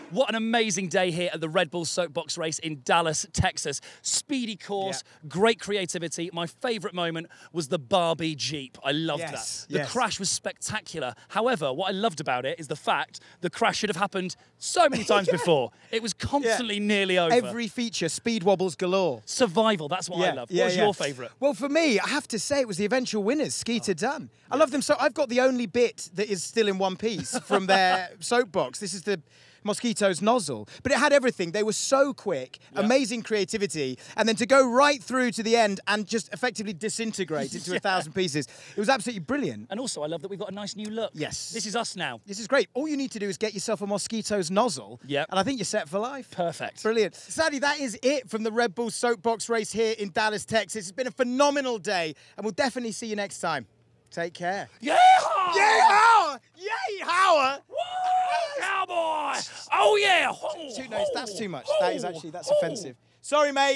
What an amazing day here at the Red Bull Soapbox race in Dallas, Texas. Speedy course, great creativity. My favourite moment was the Barbie Jeep. I loved that. The crash was spectacular. However, what I loved about it is the fact the crash should have happened so many times before. It was constantly nearly over. Every feature, speed wobbles galore. Survival, that's what I love. What was your favourite? Well, for me, I have to say it was the eventual winners, Skeeter Dunn. I love them so. I've got the only bit that is still in one piece from their soapbox. This is the Mosquito's nozzle. But it had everything. They were so quick, amazing creativity, and then to go right through to the end and just effectively disintegrate into 1,000 pieces. It was absolutely brilliant. And also, I love that we've got a nice new look. Yes. This is us now. This is great. All you need to do is get yourself a Mosquito's nozzle, and I think you're set for life. Perfect. Brilliant. Sadly, that is it from the Red Bull Soapbox race here in Dallas, Texas. It's been a phenomenal day, and we'll definitely see you next time. Take care. Yeehaw! Yeehaw! Yeehaw! Woo! Cowboy! Oh, yeah! No, that's too much. That is actually, that's offensive. Sorry, mate.